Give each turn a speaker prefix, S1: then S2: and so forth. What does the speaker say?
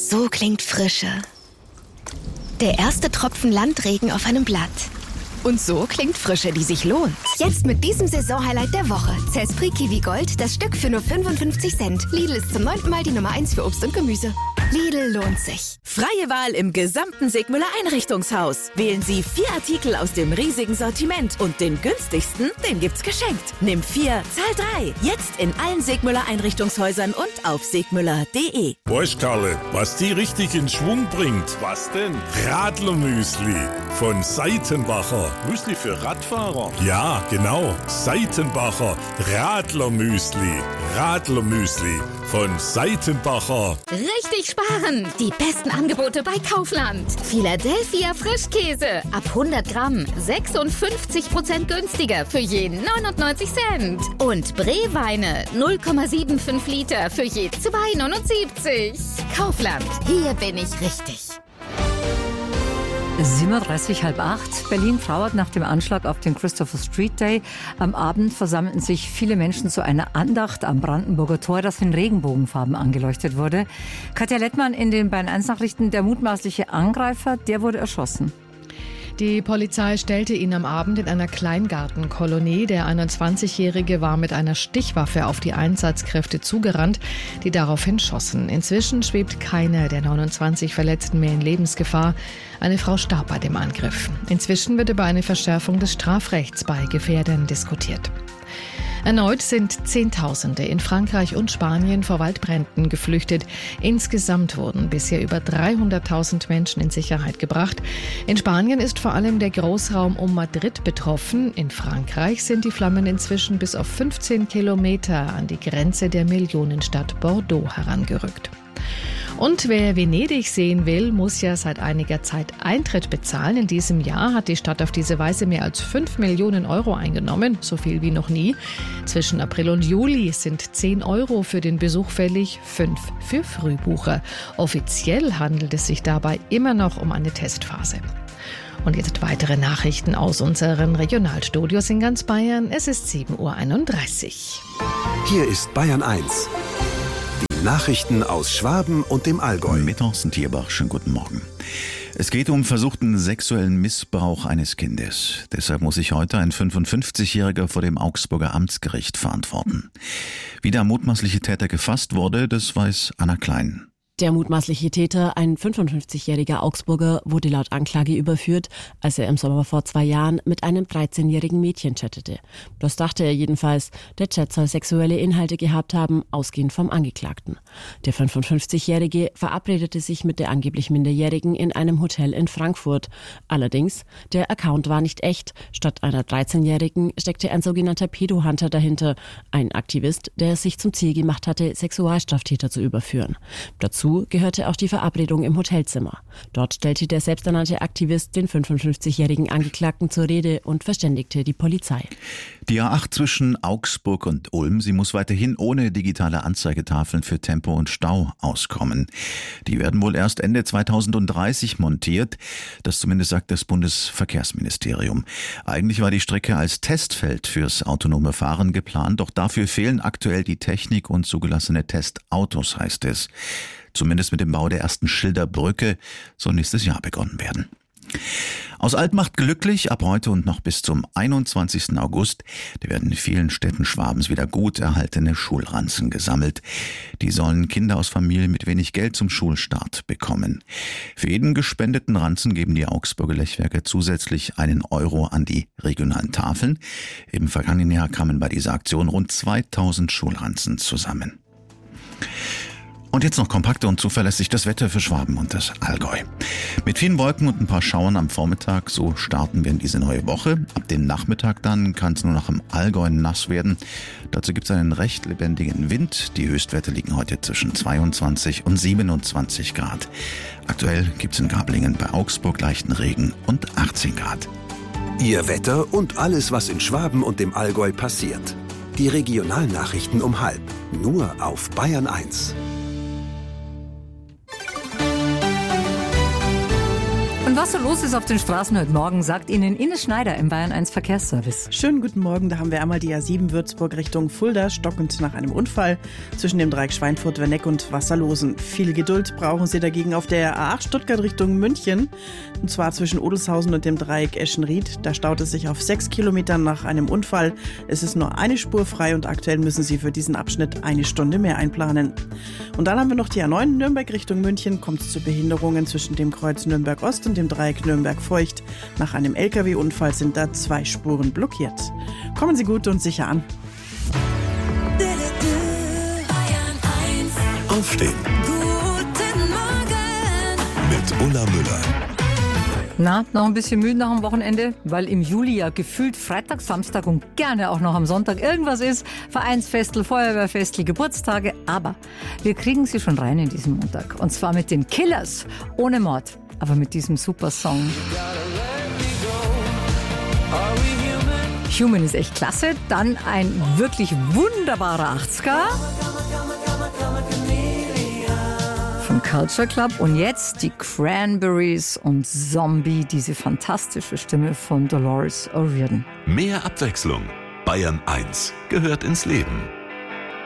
S1: So klingt Frische. Der erste Tropfen Landregen auf einem Blatt. Und so klingt Frische, die sich lohnt. Jetzt mit diesem Saisonhighlight der Woche. Cespri Kiwi Gold, das Stück für nur 55 Cent. Lidl ist zum 9. Mal die Nummer 1 für Obst und Gemüse. Lidl lohnt sich.
S2: Freie Wahl im gesamten Sigmuller Einrichtungshaus. Wählen Sie 4 Artikel aus dem riesigen Sortiment und den günstigsten, den gibt's geschenkt. Nimm 4, zahl 3. Jetzt in allen Sigmuller Einrichtungshäusern und auf sigmuller.de.
S3: Weißt Karle, was die richtig in Schwung bringt? Was denn? Radlermüsli von Seitenbacher. Müsli für Radfahrer? Ja, genau. Seitenbacher Radlermüsli. Radlermüsli von Seitenbacher.
S4: Richtig sparen! Die besten Angebote bei Kaufland. Philadelphia Frischkäse ab 100 Gramm 56% günstiger für je 99 Cent. Und Breweine 0,75 Liter für je 2,79. Kaufland, hier bin ich richtig.
S5: 7:30, 7:30. Berlin trauert nach dem Anschlag auf den Christopher Street Day. Am Abend versammelten sich viele Menschen zu einer Andacht am Brandenburger Tor, das in Regenbogenfarben angeleuchtet wurde. Katja Lettmann in den Bayern 1 Nachrichten. Der mutmaßliche Angreifer, der wurde erschossen.
S6: Die Polizei stellte ihn am Abend in einer Kleingartenkolonie. Der 21-Jährige war mit einer Stichwaffe auf die Einsatzkräfte zugerannt, die daraufhin schossen. Inzwischen schwebt keiner der 29 Verletzten mehr in Lebensgefahr. Eine Frau starb bei dem Angriff. Inzwischen wird über eine Verschärfung des Strafrechts bei Gefährdern diskutiert. Erneut sind Zehntausende in Frankreich und Spanien vor Waldbränden geflüchtet. Insgesamt wurden bisher über 300.000 Menschen in Sicherheit gebracht. In Spanien ist vor allem der Großraum um Madrid betroffen. In Frankreich sind die Flammen inzwischen bis auf 15 Kilometer an die Grenze der Millionenstadt Bordeaux herangerückt. Und wer Venedig sehen will, muss ja seit einiger Zeit Eintritt bezahlen. In diesem Jahr hat die Stadt auf diese Weise mehr als 5 Millionen Euro eingenommen, so viel wie noch nie. Zwischen April und Juli sind 10 Euro für den Besuch fällig, 5 für Frühbucher. Offiziell handelt es sich dabei immer noch um eine Testphase. Und jetzt weitere Nachrichten aus unseren Regionalstudios in ganz Bayern. Es ist 7:31 Uhr.
S7: Hier ist Bayern 1. Die Nachrichten aus Schwaben und dem Allgäu.
S8: Mit Thorsten Tierbach, schönen guten Morgen. Es geht um versuchten sexuellen Missbrauch eines Kindes. Deshalb muss sich heute ein 55-Jähriger vor dem Augsburger Amtsgericht verantworten. Wie der mutmaßliche Täter gefasst wurde, das weiß Anna Klein.
S9: Der mutmaßliche Täter, ein 55-jähriger Augsburger, wurde laut Anklage überführt, als er im Sommer vor 2 Jahren mit einem 13-jährigen Mädchen chattete. Das dachte er jedenfalls. Der Chat soll sexuelle Inhalte gehabt haben, ausgehend vom Angeklagten. Der 55-jährige verabredete sich mit der angeblich Minderjährigen in einem Hotel in Frankfurt. Allerdings, der Account war nicht echt. Statt einer 13-jährigen steckte ein sogenannter Pedo-Hunter dahinter. Ein Aktivist, der es sich zum Ziel gemacht hatte, Sexualstraftäter zu überführen. Dazu gehörte auch die Verabredung im Hotelzimmer. Dort stellte der selbsternannte Aktivist den 55-jährigen Angeklagten zur Rede und verständigte die Polizei.
S8: Die A8 zwischen Augsburg und Ulm, sie muss weiterhin ohne digitale Anzeigetafeln für Tempo und Stau auskommen. Die werden wohl erst Ende 2030 montiert. Das zumindest sagt das Bundesverkehrsministerium. Eigentlich war die Strecke als Testfeld fürs autonome Fahren geplant, doch dafür fehlen aktuell die Technik und zugelassene Testautos, heißt es. Zumindest mit dem Bau der ersten Schilderbrücke soll nächstes Jahr begonnen werden. Aus Altmacht glücklich, ab heute und noch bis zum 21. August, da werden in vielen Städten Schwabens wieder gut erhaltene Schulranzen gesammelt. Die sollen Kinder aus Familien mit wenig Geld zum Schulstart bekommen. Für jeden gespendeten Ranzen geben die Augsburger Lechwerke zusätzlich 1 Euro an die regionalen Tafeln. Im vergangenen Jahr kamen bei dieser Aktion rund 2000 Schulranzen zusammen. Und jetzt noch kompakt und zuverlässig das Wetter für Schwaben und das Allgäu. Mit vielen Wolken und ein paar Schauern am Vormittag, so starten wir in diese neue Woche. Ab dem Nachmittag dann kann es nur noch im Allgäu nass werden. Dazu gibt es einen recht lebendigen Wind. Die Höchstwerte liegen heute zwischen 22 und 27 Grad. Aktuell gibt es in Gablingen bei Augsburg leichten Regen und 18 Grad.
S7: Ihr Wetter und alles, was in Schwaben und dem Allgäu passiert. Die Regionalnachrichten um 12:30. Nur auf Bayern 1.
S5: was so los ist auf den Straßen heute Morgen, sagt Ihnen Ines Schneider im Bayern 1 Verkehrsservice.
S10: Schönen guten Morgen, da haben wir einmal die A7 Würzburg Richtung Fulda, stockend nach einem Unfall zwischen dem Dreieck Schweinfurt-Werneck und Wasserlosen. Viel Geduld brauchen Sie dagegen auf der A8 Stuttgart Richtung München, und zwar zwischen Odelshausen und dem Dreieck Eschenried. Da staut es sich auf 6 Kilometern nach einem Unfall. Es ist nur eine Spur frei und aktuell müssen Sie für diesen Abschnitt eine Stunde mehr einplanen. Und dann haben wir noch die A9 Nürnberg Richtung München, kommt es zu Behinderungen zwischen dem Kreuz Nürnberg Ost und dem Dreieck Nürnberg-Feucht. Nach einem LKW-Unfall sind da 2 Spuren blockiert. Kommen Sie gut und sicher an.
S3: Aufstehen.
S11: Guten Morgen.
S3: Mit Ulla Müller.
S5: Na, noch ein bisschen müde nach dem Wochenende, weil im Juli ja gefühlt Freitag, Samstag und gerne auch noch am Sonntag irgendwas ist. Vereinsfestel, Feuerwehrfestel, Geburtstage. Aber wir kriegen sie schon rein in diesen Montag. Und zwar mit den Killers. Ohne Mord, aber mit diesem super Song. Human ist echt klasse. Dann ein wirklich wunderbarer 80er. Von Culture Club und jetzt die Cranberries und Zombie, diese fantastische Stimme von Dolores O'Riordan.
S3: Mehr Abwechslung. Bayern 1 gehört ins Leben.